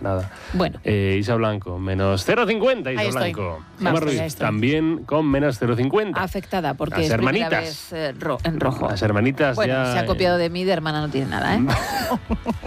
nada. Bueno. Isa Blanco, menos 0,50. Isa Ahí estoy. Blanco. Vamos, Gemma ya Ruiz, estoy. también con menos 0,50. Afectada, porque Las es primera hermanitas. vez en rojo. Las hermanitas Bueno, ya... se ha copiado de mí, de hermana no tiene nada, ¿eh?